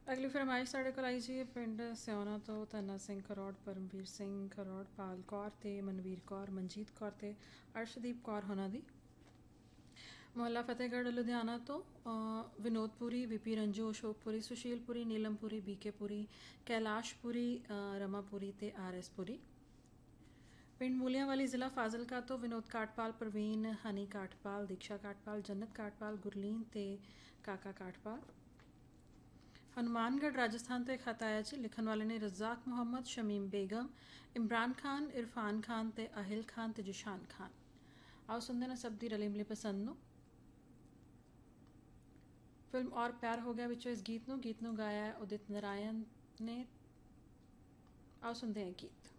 ਅਗਲੀ ਫਰਮਾਇਸ਼ ਸਾਡੇ ਕੋਲ ਆਈ ਜੀ ਪਿੰਡ ਸਿਉਣਾ ਤੋਂ ਧੰਨਾ ਸਿੰਘ ਖਰੋੜ, ਪਰਮਵੀਰ ਸਿੰਘ ਖਰੋੜ, ਪਾਲ ਕੌਰ ਤੇ ਮਨਵੀਰ ਕੌਰ, ਮਨਜੀਤ ਕੌਰ ਤੇ ਅਰਸ਼ਦੀਪ ਕੌਰ ਹੋਣਾ ਦੀ। ਮੁਹੱਲਾ ਫਤਿਹਗੜ੍ਹ ਲੁਧਿਆਣਾ ਤੋਂ ਵਿਨੋਦਪੁਰੀ, ਵੀਪੀ ਰੰਜੂ, ਅਸ਼ੋਕਪੁਰੀ, ਸੁਸ਼ੀਲਪੁਰੀ, ਨੀਲਮਪੁਰੀ, ਬੀਕੇਪੁਰੀ, ਕੈਲਾਸ਼ਪੁਰੀ, ਰਮਾਪੁਰੀ ਤੇ ਆਰਐਸ ਪੁਰੀ। ਪਿੰਡ ਮੂਲਿਆਂਵਾਲੀ, ਜ਼ਿਲ੍ਹਾ ਫਾਜ਼ਿਲਕਾ ਤੋਂ ਵਿਨੋਦ ਕਾਟਪਾਲ, ਪ੍ਰਵੀਨ, ਹਨੀ ਕਾਟਪਾਲ, ਦੀਕਸ਼ਾ ਕਾਟਪਾਲ, ਜੰਨਤ ਕਾਟਪਾਲ, ਗੁਰਲੀਨ ਤੇ ਕਾਕਾ ਕਾਟਪਾਲ। हनुमानगढ़ राजस्थान तो एक खत आया जी। लिखन वाले ने रज़ाक मुहम्मद, शमीम बेगम, इमरान खान, इरफान खान ते अहिल खान ते जिशान खान। आओ सुनते ना सब दी रली मिली पसंद नो। फिल्म और प्यार हो गया विचों इस गीत नो गाया है उदित नारायण ने। आओ सुनते हैं गीत।